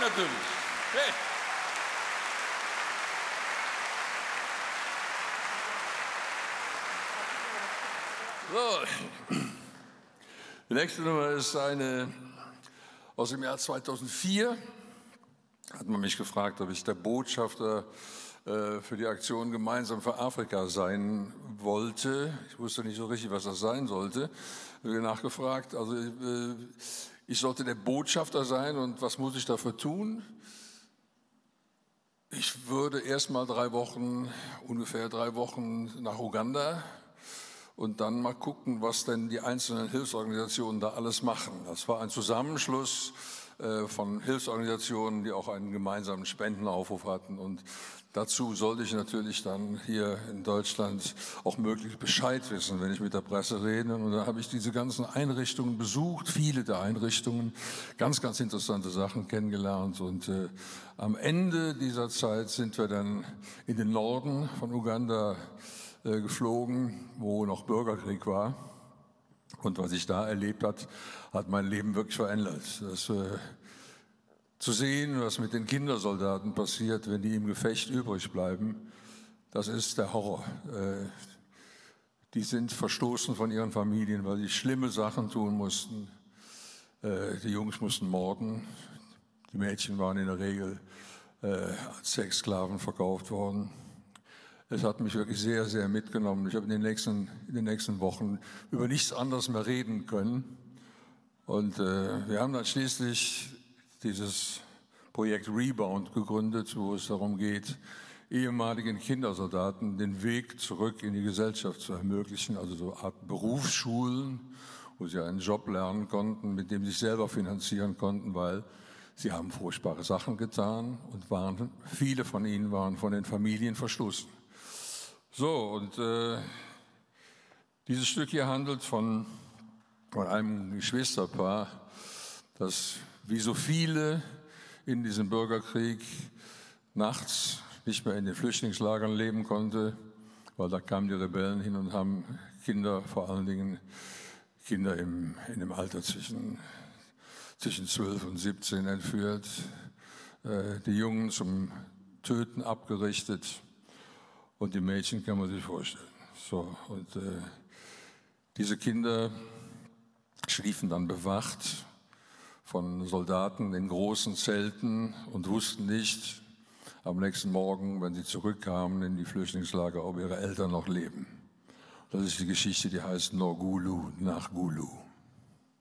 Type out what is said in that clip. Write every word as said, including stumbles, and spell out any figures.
natürlich. Hey. So. Die nächste Nummer ist eine aus dem Jahr zweitausendvier. Hat man mich gefragt, ob ich der Botschafter äh, für die Aktion Gemeinsam für Afrika sein wollte. Ich wusste nicht so richtig, was das sein sollte. Ich habe nachgefragt, also äh, ich sollte der Botschafter sein und was muss ich dafür tun? Ich würde erst mal drei Wochen, ungefähr drei Wochen nach Uganda und dann mal gucken, was denn die einzelnen Hilfsorganisationen da alles machen. Das war ein Zusammenschluss äh, von Hilfsorganisationen, die auch einen gemeinsamen Spendenaufruf hatten. Und dazu sollte ich natürlich dann hier in Deutschland auch möglichst Bescheid wissen, wenn ich mit der Presse rede. Und dann habe ich diese ganzen Einrichtungen besucht, viele der Einrichtungen, ganz, ganz interessante Sachen kennengelernt. Und äh, am Ende dieser Zeit sind wir dann in den Norden von Uganda geflogen, wo noch Bürgerkrieg war. Und was ich da erlebt hat, hat mein Leben wirklich verändert. Das, äh, zu sehen, was mit den Kindersoldaten passiert, wenn die im Gefecht übrig bleiben, das ist der Horror. Äh, die sind verstoßen von ihren Familien, weil sie schlimme Sachen tun mussten. Äh, die Jungs mussten morden. Die Mädchen waren in der Regel äh, als Sexsklaven verkauft worden. Es hat mich wirklich sehr, sehr mitgenommen. Ich habe in den nächsten, in den nächsten Wochen über nichts anderes mehr reden können. Und äh, wir haben dann schließlich dieses Projekt Rebound gegründet, wo es darum geht, ehemaligen Kindersoldaten den Weg zurück in die Gesellschaft zu ermöglichen, also so eine Art Berufsschulen, wo sie einen Job lernen konnten, mit dem sie sich selber finanzieren konnten, weil sie haben furchtbare Sachen getan und waren, viele von ihnen waren von den Familien verstoßen. So, und äh, dieses Stück hier handelt von, von einem Geschwisterpaar, das wie so viele in diesem Bürgerkrieg nachts nicht mehr in den Flüchtlingslagern leben konnte, weil da kamen die Rebellen hin und haben Kinder, vor allen Dingen Kinder im, in dem Alter zwischen, zwischen zwölf und siebzehn entführt, äh, die Jungen zum Töten abgerichtet. Und die Mädchen kann man sich vorstellen. So, und äh, diese Kinder schliefen dann bewacht von Soldaten in großen Zelten und wussten nicht am nächsten Morgen, wenn sie zurückkamen in die Flüchtlingslager, ob ihre Eltern noch leben. Das ist die Geschichte, die heißt Norgulu, nach Gulu.